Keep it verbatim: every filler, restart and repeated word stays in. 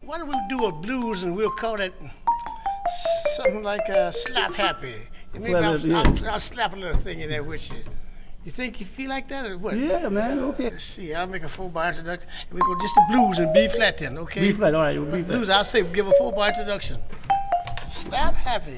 Why don't we do a blues and we'll call it something like uh, Slap Happy. And maybe Slap I'll, it, yeah. I'll, I'll slap a little thing in there with you. You think you feel like that or what? Yeah, man, okay. Let's see, I'll make a four-bar introduction. And we go just the blues and B flat then, okay? B flat, all right, B flat. Blues, I'll say give a four-bar introduction. Slap Happy.